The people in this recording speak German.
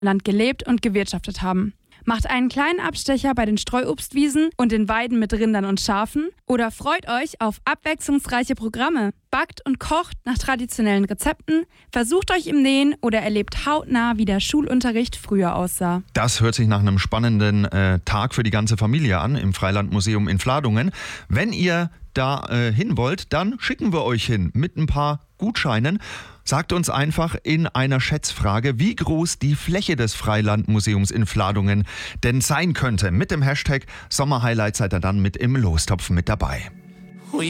Land gelebt und gewirtschaftet haben. Macht einen kleinen Abstecher bei den Streuobstwiesen und den Weiden mit Rindern und Schafen oder freut euch auf abwechslungsreiche Programme. Backt und kocht nach traditionellen Rezepten, versucht euch im Nähen oder erlebt hautnah, wie der Schulunterricht früher aussah. Das hört sich nach einem spannenden Tag für die ganze Familie an im Freilandmuseum in Fladungen. Wenn ihr da hin wollt, dann schicken wir euch hin mit ein paar Gutscheinen. Sagt uns einfach in einer Schätzfrage, wie groß die Fläche des Freilandmuseums in Fladungen denn sein könnte. Mit dem Hashtag Sommerhighlights seid ihr dann mit im Lostopf mit dabei.